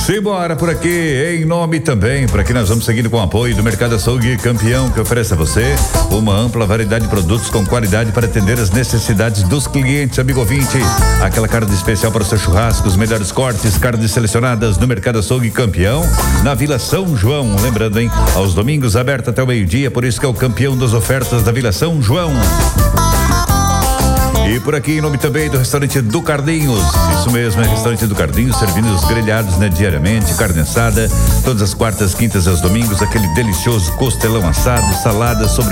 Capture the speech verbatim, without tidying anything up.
Simbora por aqui, em nome também, por aqui nós vamos seguindo com o apoio do Mercado Açougue Campeão, que oferece a você uma ampla variedade de produtos com qualidade para atender as necessidades dos clientes, amigo ouvinte. Aquela carne especial para o seu churrasco, os melhores cortes, carnes selecionadas no Mercado Açougue Campeão, na Vila São João. Lembrando, hein, aos domingos aberto até o meio-dia, por isso que é o campeão das ofertas da Vila São João. E por aqui, em nome também do restaurante do Carlinhos. Isso mesmo, é restaurante do Carlinhos, servindo os grelhados, né, diariamente, carne assada, todas as quartas, quintas e aos domingos, aquele delicioso costelão assado, salada, sobre